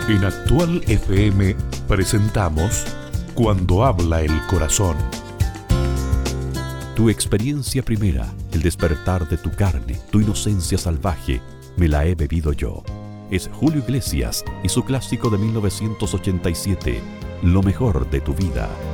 En Actual FM presentamos Cuando habla el corazón. Tu experiencia primera, el despertar de tu carne, tu inocencia salvaje, me la he bebido yo. Es Julio Iglesias y su clásico de 1987, Lo mejor de tu vida.